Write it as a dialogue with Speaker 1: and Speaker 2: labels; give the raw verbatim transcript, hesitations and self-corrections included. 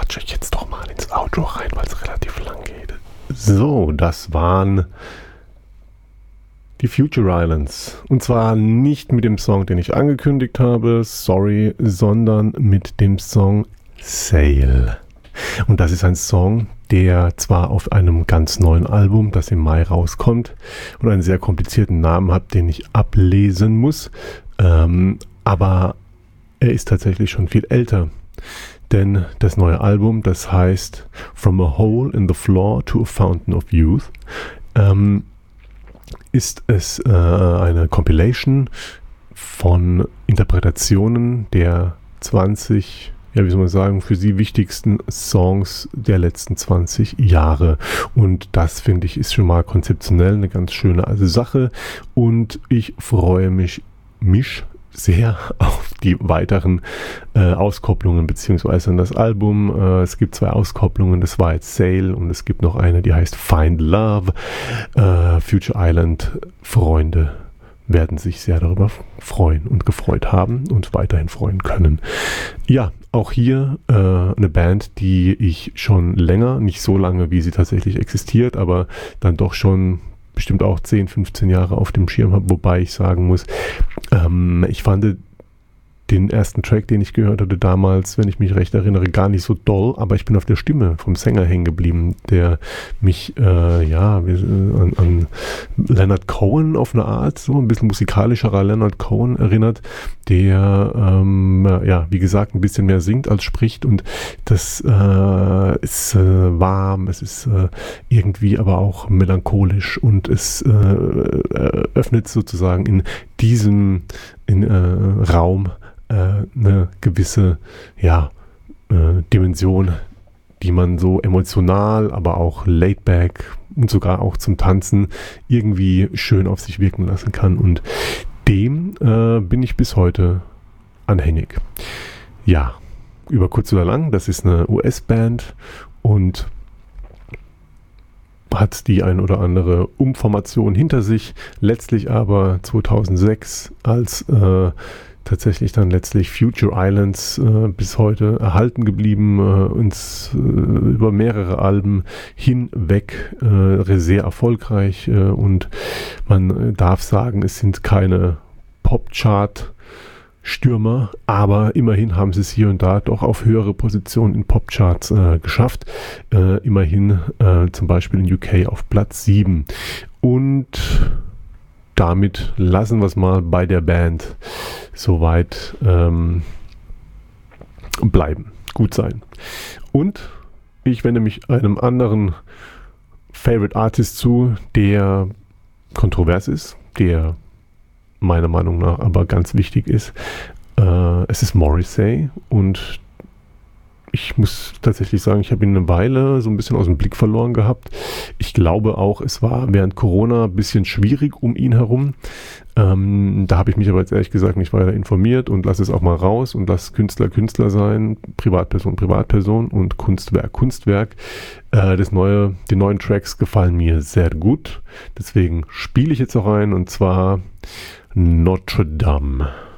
Speaker 1: quatsche ich jetzt doch mal ins Outro rein, weil es relativ lang geht. So, das waren die Future Islands. Und zwar nicht mit dem Song, den ich angekündigt habe, sorry, sondern mit dem Song Sail. Und das ist ein Song, der zwar auf einem ganz neuen Album, das im Mai rauskommt, und einen sehr komplizierten Namen hat, den ich ablesen muss, ähm, aber er ist tatsächlich schon viel älter. Denn das neue Album, das heißt From a Hole in the Floor to a Fountain of Youth, ähm, ist es äh, eine Compilation von Interpretationen der zwanzig, ja wie soll man sagen, für sie wichtigsten Songs der letzten zwanzig Jahre. Und das, finde ich, ist schon mal konzeptionell eine ganz schöne Sache. Und ich freue mich, mich sehr auf die weiteren äh, Auskopplungen beziehungsweise das Album. Äh, es gibt zwei Auskopplungen, das war jetzt Sail und es gibt noch eine, die heißt Find Love. Äh, Future Island Freunde werden sich sehr darüber freuen und gefreut haben und weiterhin freuen können. Ja, auch hier äh, eine Band, die ich schon länger, nicht so lange, wie sie tatsächlich existiert, aber dann doch schon bestimmt auch zehn, fünfzehn Jahre auf dem Schirm habe, wobei ich sagen muss, ähm, ich fand den ersten Track, den ich gehört hatte damals, wenn ich mich recht erinnere, gar nicht so doll, aber ich bin auf der Stimme vom Sänger hängen geblieben, der mich äh, ja an, an Leonard Cohen auf eine Art, so ein bisschen musikalischerer Leonard Cohen erinnert, der ähm, ja, wie gesagt, ein bisschen mehr singt als spricht und das äh, ist äh, warm, es ist äh, irgendwie aber auch melancholisch und es äh, öffnet sozusagen in diesem in, äh, Raum eine gewisse ja, äh, Dimension, die man so emotional, aber auch laid back und sogar auch zum Tanzen irgendwie schön auf sich wirken lassen kann. Und dem äh, bin ich bis heute anhängig. Ja, über kurz oder lang, das ist eine U S-Band und hat die ein oder andere Umformation hinter sich, letztlich aber zweitausendsechs als äh, tatsächlich dann letztlich Future Islands äh, bis heute erhalten geblieben, äh, uns äh, über mehrere Alben hinweg äh, sehr erfolgreich äh, und man darf sagen, es sind keine Popchart-Stürmer, aber immerhin haben sie es hier und da doch auf höhere Positionen in Popcharts äh, geschafft, äh, immerhin äh, zum Beispiel in U K auf Platz sieben und damit lassen wir es mal bei der Band soweit ähm, bleiben, gut sein. Und ich wende mich einem anderen Favorite Artist zu, der kontrovers ist, der meiner Meinung nach aber ganz wichtig ist. Äh, es ist Morrissey und ich muss tatsächlich sagen, ich habe ihn eine Weile so ein bisschen aus dem Blick verloren gehabt. Ich glaube auch, es war während Corona ein bisschen schwierig um ihn herum. Ähm, da habe ich mich aber jetzt ehrlich gesagt nicht weiter informiert und lasse es auch mal raus und lasse Künstler Künstler sein, Privatperson Privatperson und Kunstwerk Kunstwerk. Äh, das neue, die neuen Tracks gefallen mir sehr gut. Deswegen spiele ich jetzt auch rein und zwar Notre Dame.